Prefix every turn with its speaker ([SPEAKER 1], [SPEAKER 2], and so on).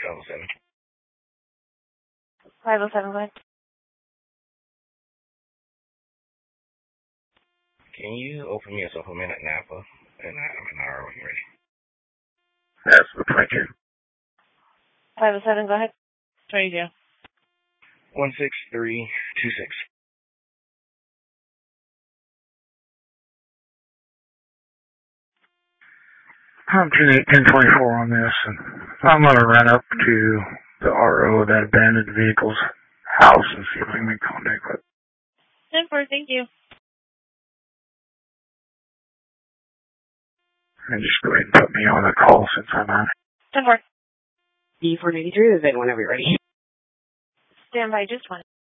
[SPEAKER 1] 507.
[SPEAKER 2] 507, go ahead.
[SPEAKER 1] Can you open me a supplement at Napa? And I have an hour when you're ready.
[SPEAKER 3] That's the 22.
[SPEAKER 2] 507, go ahead. 22.
[SPEAKER 1] 16326.
[SPEAKER 3] I'm 1024 on this, and I'm going to run up to the RO of that abandoned vehicle's house and see if we can make contact with it.
[SPEAKER 2] 10-4, thank you.
[SPEAKER 3] And just go ahead and put me on the call since I'm on.
[SPEAKER 2] 10-4.
[SPEAKER 4] D493 is in whenever you're ready.
[SPEAKER 2] Stand by, just one.